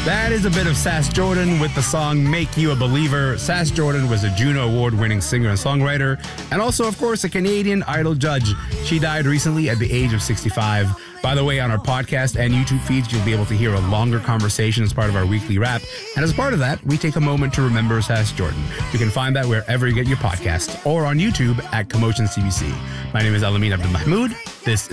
That is a bit of Sass Jordan with the song Make You a Believer. Sass Jordan was a Juno Award-winning singer and songwriter, and also, of course, a Canadian Idol judge. She died recently at the age of 65. By the way, on our podcast and YouTube feeds, you'll be able to hear a longer conversation as part of our weekly wrap. And as part of that, we take a moment to remember Sass Jordan. You can find that wherever you get your podcast or on YouTube at Commotion CBC. My name is Alameen Abdul Mahmoud. This